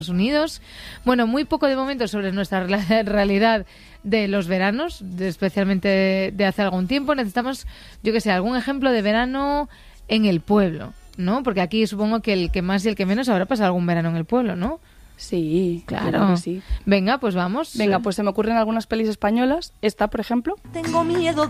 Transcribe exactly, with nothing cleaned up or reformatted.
Unidos. Bueno, muy poco de momento sobre nuestra realidad de los veranos, de, especialmente de, de hace algún tiempo. Necesitamos, yo que sé, algún ejemplo de verano en el pueblo, ¿no? Porque aquí supongo que el que más y el que menos habrá pasado algún verano en el pueblo, ¿no? Sí, claro. claro que sí. Venga, pues vamos. Venga, pues se me ocurren algunas pelis españolas. Esta, por ejemplo. Tengo miedo